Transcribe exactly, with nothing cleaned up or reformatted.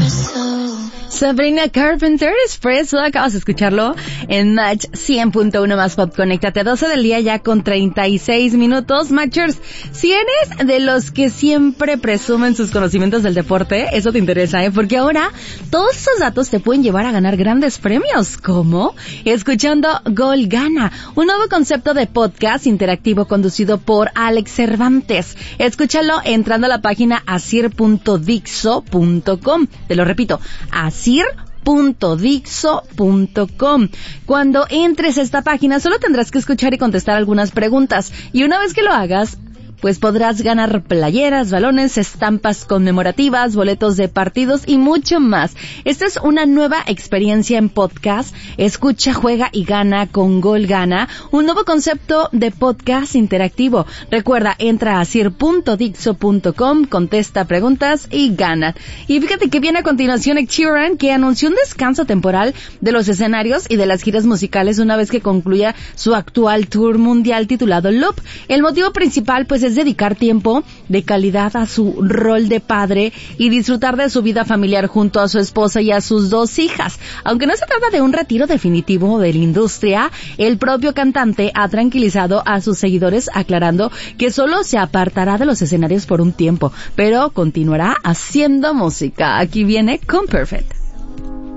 Sabrina Carpenter, Espresso, acabas de escucharlo en Match cien punto uno más Pop. Conéctate, doce del día ya con treinta y seis minutos. Matchers, si eres de los que siempre presumen sus conocimientos del deporte, eso te interesa, ¿eh? Porque ahora todos esos datos te pueden llevar a ganar grandes premios. ¿Cómo? Escuchando Gol Gana, un nuevo concepto de podcast interactivo conducido por Alex Cervantes. Escúchalo entrando a la página asir punto dixo punto com. Te lo repito, asir punto dixo punto com. Cuando entres a esta página solo tendrás que escuchar y contestar algunas preguntas, y una vez que lo hagas, pues podrás ganar playeras, balones, estampas conmemorativas, boletos de partidos y mucho más. Esta es una nueva experiencia en podcast. Escucha, juega y gana con Gol Gana, un nuevo concepto de podcast interactivo. Recuerda, entra a asir punto dixo punto com, contesta preguntas y gana. Y fíjate que viene a continuación Ed Sheeran, que anunció un descanso temporal de los escenarios y de las giras musicales una vez que concluya su actual tour mundial titulado Loop. El motivo principal pues es dedicar tiempo de calidad a su rol de padre y disfrutar de su vida familiar junto a su esposa y a sus dos hijas. Aunque no se trata de un retiro definitivo de la industria, el propio cantante ha tranquilizado a sus seguidores aclarando que solo se apartará de los escenarios por un tiempo, pero continuará haciendo música. Aquí viene con Perfect.